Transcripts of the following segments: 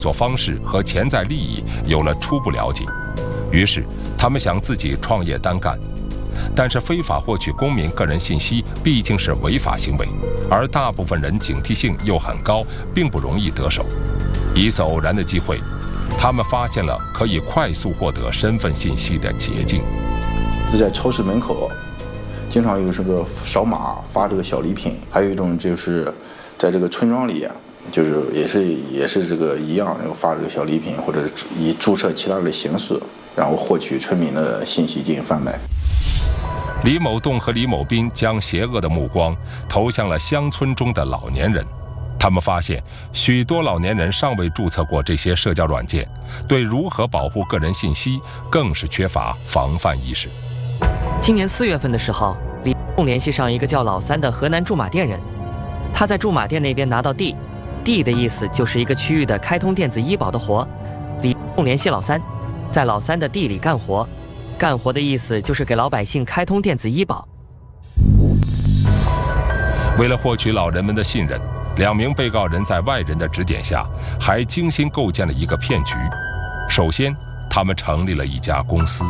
作方式和潜在利益有了初步了解，于是他们想自己创业单干。但是非法获取公民个人信息毕竟是违法行为，而大部分人警惕性又很高，并不容易得手。一次偶然的机会，他们发现了可以快速获得身份信息的捷径。 在超市门口，经常有这个扫码发这个小礼品，还有一种就是在这个村庄里，就是也是这个一样，发这个小礼品，或者以注册其他的形式，然后获取村民的信息进行贩卖。 李某栋和李某斌将邪恶的目光投向了乡村中的老年人。他们发现许多老年人尚未注册过这些社交软件，对如何保护个人信息更是缺乏防范意识。 今年4月份的时候，李栋联系上一个叫老三的河南驻马店人，他在驻马店那边拿到地的意思就是一个区域的开通电子医保的活。李栋联系老三，在老三的地里干活的意思就是给老百姓开通电子医保。 为了获取老人们的信任，2名被告人在外人的指点下，还精心构建了一个骗局。首先，他们成立了一家公司。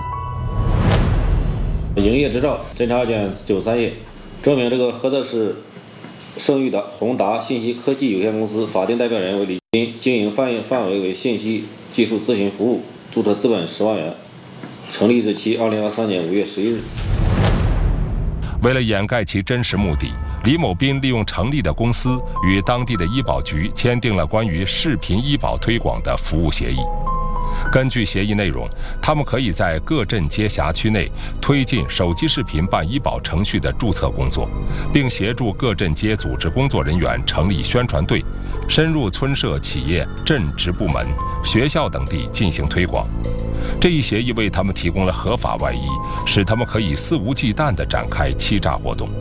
营业执照侦查卷93页，证明这个菏泽市盛誉的宏达信息科技有限公司法定代表人为李军，经营范围为信息技术咨询服务，注册资本10万元，成立日期2023年5月11日。 为了掩盖其真实目的，李某斌利用成立的公司与当地的医保局签订了关于视频医保推广的服务协议。根据协议内容，他们可以在各镇街辖区内推进手机视频办医保程序的注册工作，并协助各镇街组织工作人员成立宣传队，深入村社、企业、镇职部门、学校等地进行推广。这一协议为他们提供了合法外衣，使他们可以肆无忌惮地展开欺诈活动。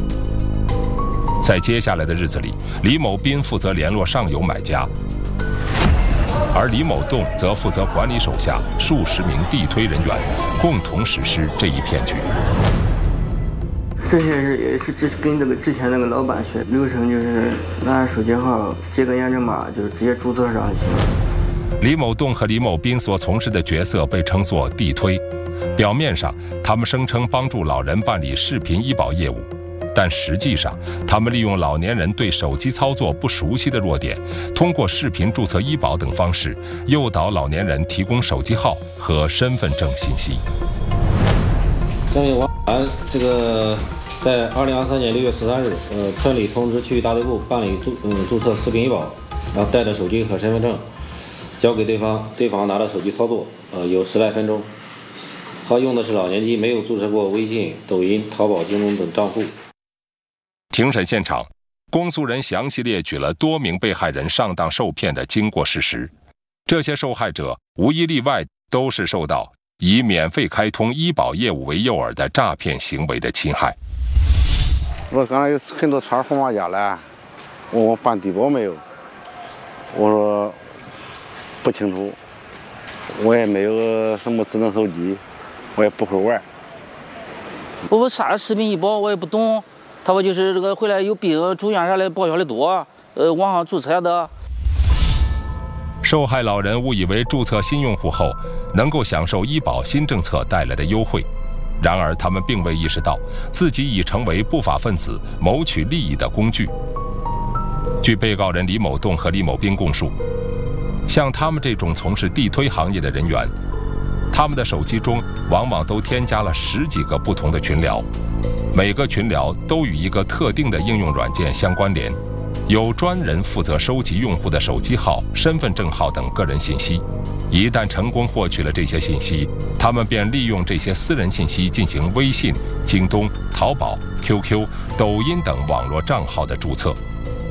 在接下来的日子里，李某斌负责联络上游买家，而李某栋则负责管理手下数十名地推人员，共同实施这一骗局。 这些也是跟这个之前那个老板学流程，就是拿手机号接个验证码，就直接注册上就行了。 李某栋和李某斌所从事的角色被称作地推，表面上他们声称帮助老人办理视频医保业务，但实际上他们利用老年人对手机操作不熟悉的弱点，通过视频注册医保等方式诱导老年人提供手机号和身份证信息。 这位王兰，这个在2023年6月13日，村里通知区域大队部办理注册视频医保，然后带着手机和身份证交给对方，对方拿着手机操作，有10来分钟。他用的是老年机，没有注册过微信、抖音、淘宝、京东等账户。 庭审现场，公诉人详细列举了多名被害人上当受骗的经过事实。这些受害者无一例外都是受到以免费开通医保业务为诱饵的诈骗行为的侵害。 我刚才有很多串号码家来，问我办低保没有，我说不清楚，我也没有什么智能手机，我也不会玩。 我啥视频医保我也不懂，他说就是这个回来有病住院啥的报销的多，网上注册的。 受害老人误以为注册新用户后能够享受医保新政策带来的优惠，然而他们并未意识到自己已成为不法分子谋取利益的工具。据被告人李某栋和李某斌供述，像他们这种从事地推行业的人员，他们的手机中往往都添加了10几个不同的群聊，每个群聊都与一个特定的应用软件相关联，有专人负责收集用户的手机号、身份证号等个人信息。一旦成功获取了这些信息，他们便利用这些私人信息进行微信、京东、淘宝、QQ、抖音等网络账号的注册。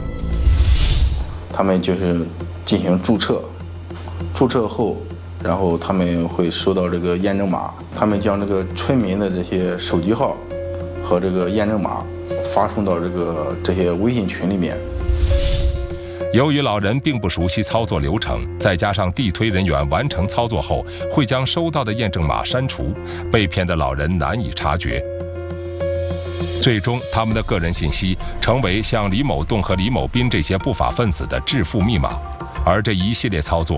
他们就是进行注册，注册后，然后他们会收到这个验证码，他们将这个村民的这些手机号和这个验证码发送到这些微信群里面。 由于老人并不熟悉操作流程，再加上地推人员完成操作后会将收到的验证码删除，被骗的老人难以察觉。最终，他们的个人信息成为像李某栋和李某斌这些不法分子的致富密码， 而这一系列操作